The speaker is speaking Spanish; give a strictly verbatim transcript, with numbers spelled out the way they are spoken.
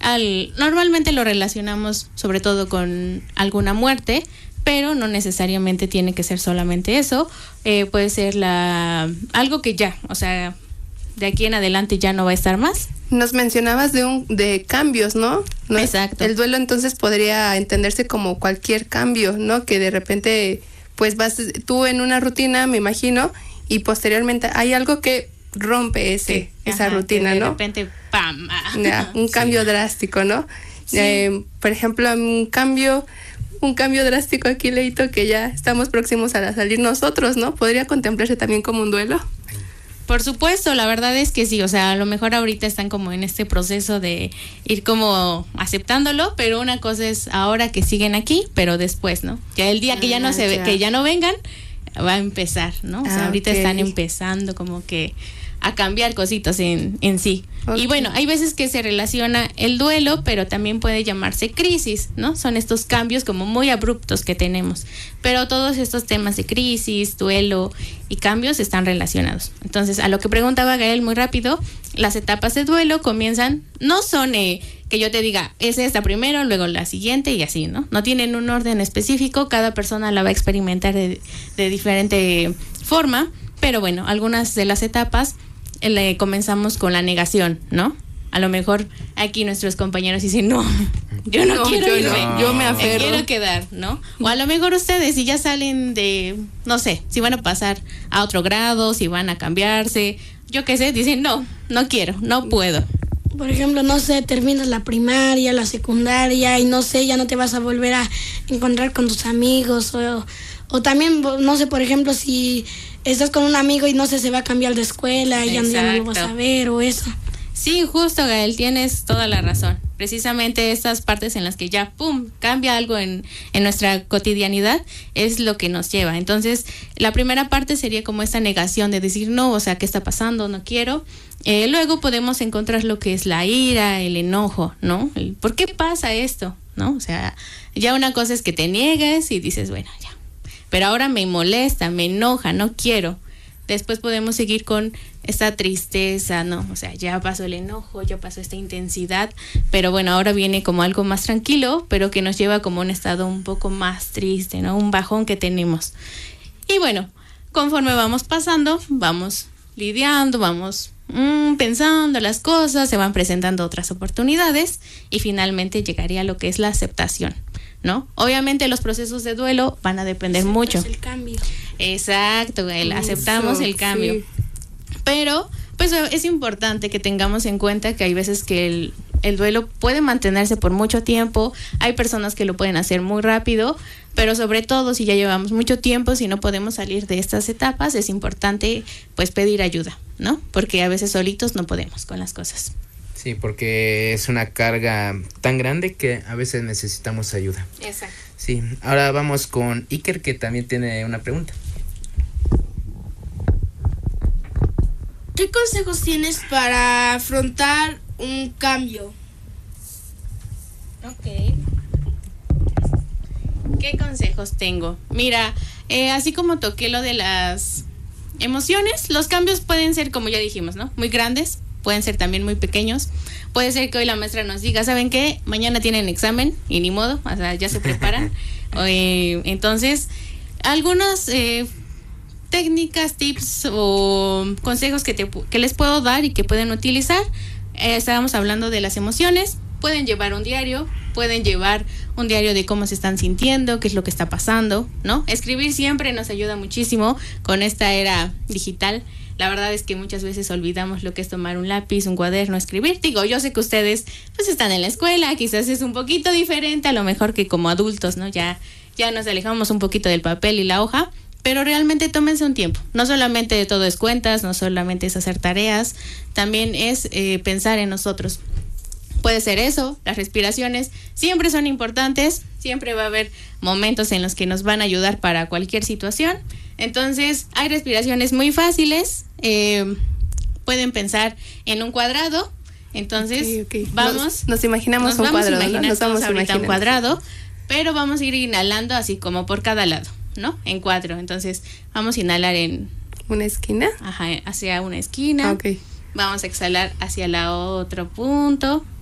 al, normalmente lo relacionamos sobre todo con alguna muerte, pero no necesariamente tiene que ser solamente eso. Eh, puede ser la algo que ya, o sea, de aquí en adelante ya no va a estar más. Nos mencionabas de un de cambios, ¿no? ¿no? Exacto. El duelo entonces podría entenderse como cualquier cambio, ¿no? Que de repente, pues vas tú en una rutina, me imagino, y posteriormente hay algo que rompe ese Sí. esa Ajá, rutina, que de ¿no? repente, ¡pam! Ya, un cambio Sí. drástico, ¿no? Sí. Eh, por ejemplo, un cambio un cambio drástico aquí, Leito, que ya estamos próximos a salir nosotros, ¿no? ¿Podría contemplarse también como un duelo? Por supuesto, la verdad es que sí, o sea, a lo mejor ahorita están como en este proceso de ir como aceptándolo, pero una cosa es ahora que siguen aquí, pero después, ¿no? Ya el día que ya no Ah, se ve, ya. que ya no vengan, va a empezar, ¿no? O sea, Ah, ahorita ok. están empezando como que a cambiar cositas en, en sí. Ok. Y bueno, hay veces que se relaciona el duelo, pero también puede llamarse crisis, ¿no? Son estos cambios como muy abruptos que tenemos. Pero todos estos temas de crisis, duelo y cambios están relacionados. Entonces, a lo que preguntaba Gael muy rápido, las etapas de duelo comienzan, no son eh, que yo te diga, es esta primero, luego la siguiente y así, ¿no? No tienen un orden específico, cada persona la va a experimentar de, de diferente forma, pero bueno, algunas de las etapas le comenzamos con la negación, ¿no? A lo mejor aquí nuestros compañeros dicen, no, yo no, No, quiero yo irme, no, yo me aferro. quiero quedar, ¿no? O a lo mejor ustedes, si ya salen de, no sé, si van a pasar a otro grado, si van a cambiarse, yo qué sé, dicen, no, no quiero, no puedo. Por ejemplo, no sé, terminas la primaria, la secundaria y no sé, ya no te vas a volver a encontrar con tus amigos o, o también, no sé, por ejemplo, si estás con un amigo y no sé, se va a cambiar de escuela y ya, ya no lo vas a Exacto. ver o eso. Sí, justo, Gael, tienes toda la razón. Precisamente estas partes en las que ya, pum, cambia algo en, en nuestra cotidianidad es lo que nos lleva. Entonces, la primera parte sería como esta negación de decir no, o sea, ¿qué está pasando? No quiero. Eh, luego podemos encontrar lo que es la ira, el enojo, ¿no? El, ¿por qué pasa esto? ¿No? O sea, ya una cosa es que te niegues y dices, bueno, ya. Pero ahora me molesta, me enoja, no quiero. Después podemos seguir con esta tristeza, ¿no? O sea, ya pasó el enojo, ya pasó esta intensidad, pero bueno, ahora viene como algo más tranquilo, pero que nos lleva como a un estado un poco más triste, ¿no? Un bajón que tenemos. Y bueno, conforme vamos pasando, vamos lidiando, vamos mmm, pensando las cosas, se van presentando otras oportunidades y finalmente llegaría a lo que es la aceptación, ¿no? Obviamente los procesos de duelo van a depender Sí, mucho. es el cambio. Exacto, el, aceptamos Eso, el cambio. sí. Pero, pues es importante que tengamos en cuenta que hay veces que el, el duelo puede mantenerse por mucho tiempo, hay personas que lo pueden hacer muy rápido, pero sobre todo si ya llevamos mucho tiempo, si no podemos salir de estas etapas, es importante pues pedir ayuda, ¿no? Porque a veces solitos no podemos con las cosas. Sí, porque es una carga tan grande que a veces necesitamos ayuda. Exacto. Sí, ahora vamos con Iker, que también tiene una pregunta. ¿Qué consejos tienes para afrontar un cambio? Ok. ¿Qué consejos tengo? Mira, eh, así como toqué lo de las emociones, los cambios pueden ser, como ya dijimos, ¿no? Muy grandes, pueden ser también muy pequeños. Puede ser que hoy la maestra nos diga, ¿saben qué? Mañana tienen examen y ni modo, o sea, ya se preparan. eh, entonces, algunas eh, técnicas, tips o consejos que, te, que les puedo dar y que pueden utilizar. Eh, estábamos hablando de las emociones. Pueden llevar un diario, pueden llevar un diario de cómo se están sintiendo, qué es lo que está pasando, ¿no? Escribir siempre nos ayuda muchísimo con esta era digital. La verdad es que muchas veces olvidamos lo que es tomar un lápiz, un cuaderno, escribir. Digo, yo sé que ustedes pues están en la escuela, quizás es un poquito diferente, a lo mejor que como adultos, ¿no? Ya, ya nos alejamos un poquito del papel y la hoja, pero realmente tómense un tiempo. No solamente todo es cuentas, no solamente es hacer tareas, también es eh, pensar en nosotros. Puede ser eso, las respiraciones siempre son importantes, siempre va a haber momentos en los que nos van a ayudar para cualquier situación. Entonces, hay respiraciones muy fáciles, eh, pueden pensar en un cuadrado, entonces Okay, okay. vamos, nos, nos imaginamos nos un vamos cuadrado, a imaginar ¿no? Nos todos vamos ahorita un imaginando. cuadrado, pero vamos a ir inhalando así como por cada lado, ¿no? En cuatro, entonces vamos a inhalar en, ¿Una esquina? ajá, hacia una esquina, Ok. vamos a exhalar hacia el otro punto.